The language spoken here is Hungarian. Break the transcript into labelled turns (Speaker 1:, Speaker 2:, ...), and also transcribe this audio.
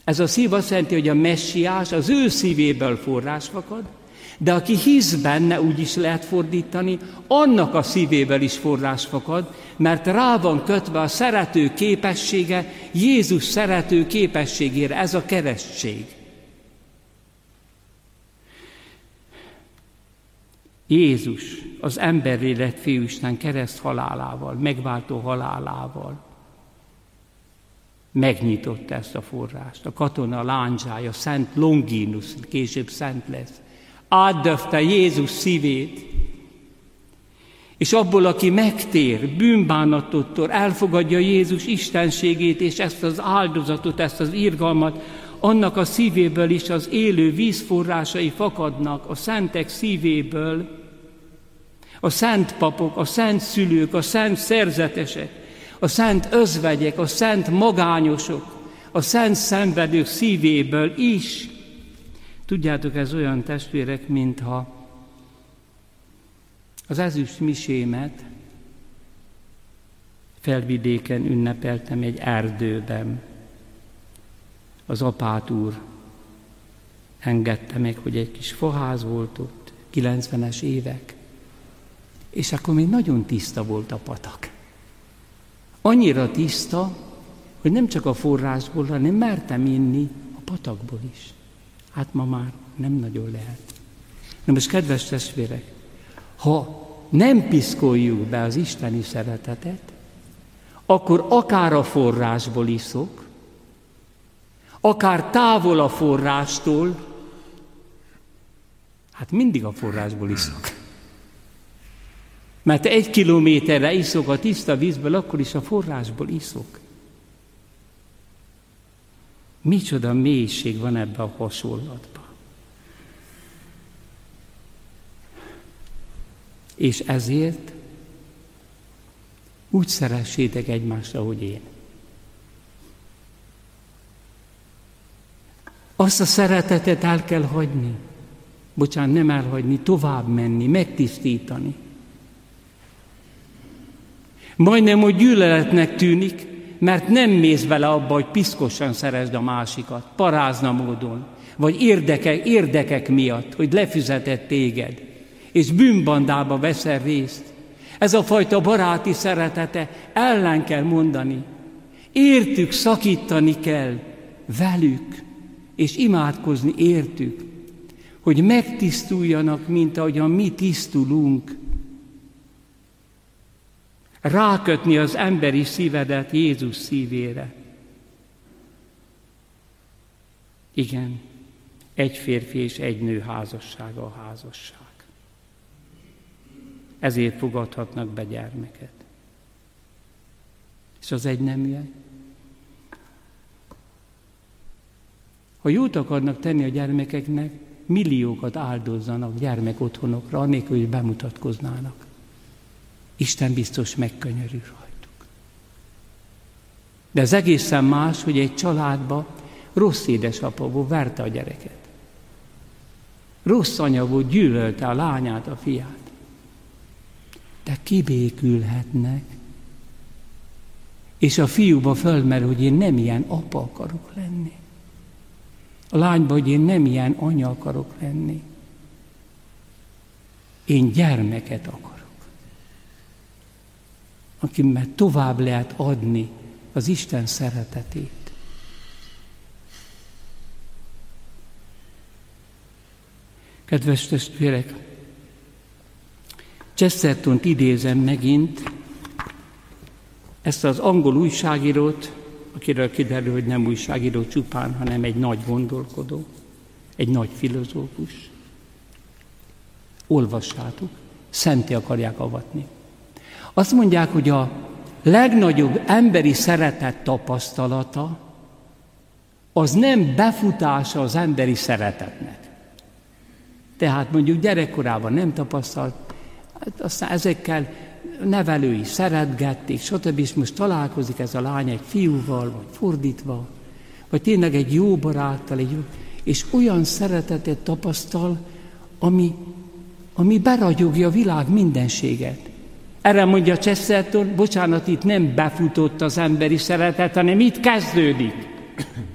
Speaker 1: Ez a szív azt jelenti, hogy a messiás az ő szívéből forrás fakad, de aki hisz benne, úgy is lehet fordítani, annak a szívéből is forrás fakad, mert rá van kötve a szerető képessége, Jézus szerető képességére, ez a keresztség. Jézus, az emberré lett Fiúisten kereszt halálával, megváltó halálával megnyitotta ezt a forrást. A katona lándzsája, Szent Longinus, később szent lesz, átdöfte Jézus szívét, és abból, aki megtér, bűnbánatottól elfogadja Jézus istenségét, és ezt az áldozatot, ezt az irgalmat, annak a szívéből is az élő vízforrásai fakadnak, a szentek szívéből, a szent papok, a szent szülők, a szent szerzetesek, a szent özvegyek, a szent magányosok, a szent szenvedők szívéből is. Tudjátok, ez olyan, testvérek, mintha az ezüst misémet Felvidéken ünnepeltem egy erdőben. Az apát úr engedte meg, hogy egy kis faház volt ott, 90-es évek, és akkor még nagyon tiszta volt a patak. Annyira tiszta, hogy nem csak a forrásból, hanem mertem inni a patakból is. Hát ma már nem nagyon lehet. Na most, kedves testvérek, ha nem piszkoljuk be az isteni szeretetet, akkor akár a forrásból iszok, akár távol a forrástól, hát mindig a forrásból iszok. Mert 1 kilométerre iszok a tiszta vízből, akkor is a forrásból iszok. Micsoda mélység van ebben a hasonlatban. És ezért úgy szeressétek egymást, ahogy én. Azt a szeretetet el kell hagyni. Bocsánat, nem elhagyni, tovább menni, megtisztítani. Majdnem, hogy gyűlöletnek tűnik, mert nem mész bele abba, hogy piszkosan szeresd a másikat, parázna módon, vagy érdekek miatt, hogy lefizetett téged, és bűnbandába veszel részt. Ez a fajta baráti szeretete ellen kell mondani. Értük szakítani kell velük, és imádkozni értük, hogy megtisztuljanak, mint ahogyan mi tisztulunk. Rákötni az emberi szívedet Jézus szívére. Igen, 1 férfi és 1 nő házassága a házasság. Ezért fogadhatnak be gyermeket. És az egyneműek? Ha jót akarnak tenni a gyermekeknek, milliókat áldozzanak gyermekotthonokra, anélkül, hogy bemutatkoznának. Isten biztos megkönyörül rajtuk. De ez egészen más, hogy egy családban rossz édesapa volt, verte a gyereket. Rossz anya volt, gyűlölte a lányát, a fiát. De kibékülhetnek. És a fiúba fölmerül, hogy én nem ilyen apa akarok lenni. A lányba, hogy én nem ilyen anya akarok lenni. Én gyermeket akarok. Akimmel tovább lehet adni az Isten szeretetét. Kedves testvérek, Chestertont idézem megint, ezt az angol újságírót, akiről kiderül, hogy nem újságíró csupán, hanem egy nagy gondolkodó, egy nagy filozófus. Olvassátok, szenté akarják avatni. Azt mondják, hogy a legnagyobb emberi szeretet tapasztalata az nem befutása az emberi szeretetnek. Tehát mondjuk gyerekkorában nem tapasztalt, aztán ezekkel nevelői szeretgették, stb. És most találkozik ez a lány egy fiúval, vagy fordítva, vagy tényleg egy jó baráttal, és olyan szeretetet tapasztal, ami beragyogja a világ mindenséget. Erre mondja Chesterton, bocsánat, itt nem befutott az emberi szeretet, hanem itt kezdődik.